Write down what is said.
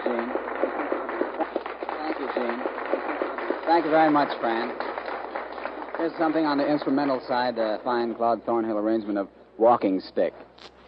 Gene. Thank you, Gene. Thank you very much, Fran. Here's something on the instrumental side, the fine Claude Thornhill arrangement of Walking Stick.